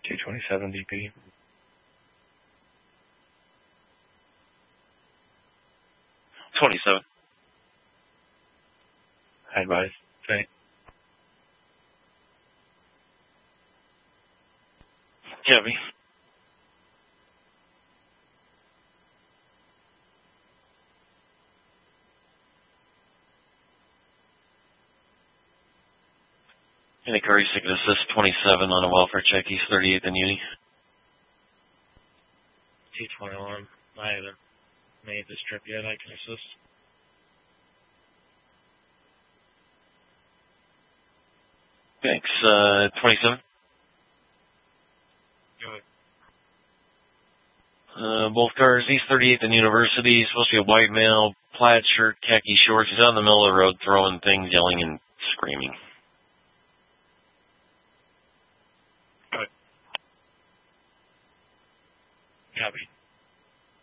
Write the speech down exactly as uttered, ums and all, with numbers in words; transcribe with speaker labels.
Speaker 1: two twenty-seven D P.
Speaker 2: twenty-seven.
Speaker 1: High advise. Say.
Speaker 2: Heavy. Any Curry Signal Assist twenty-seven on a welfare check, East thirty-eighth and Uni.
Speaker 1: T twenty-one. I haven't made this trip yet. I can assist.
Speaker 2: Thanks. Uh, twenty-seven.
Speaker 1: Go ahead.
Speaker 2: Uh, both cars, East thirty-eighth and University. Supposed to be a white male, plaid shirt, khaki shorts. He's out in the middle of the road throwing things, yelling and screaming.
Speaker 1: Go ahead. Copy.